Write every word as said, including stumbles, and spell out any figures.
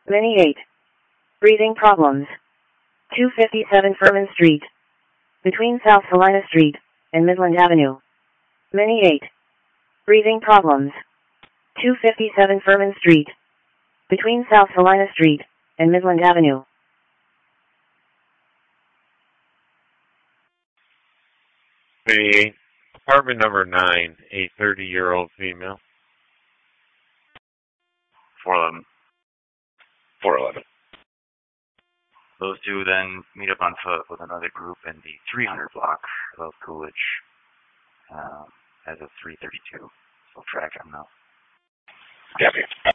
Many eight. Breathing problems. two fifty-seven Furman Street. Between South Salina Street and Midland Avenue. Many eight. Breathing problems. two fifty-seven Furman Street. Between South Salina Street and Midland Avenue. Many apartment number nine, a thirty-year-old female. four eleven. four eleven. Those two then meet up on foot with another group in the three hundred block of Coolidge uh, as of three thirty-two. So track them now. Copy.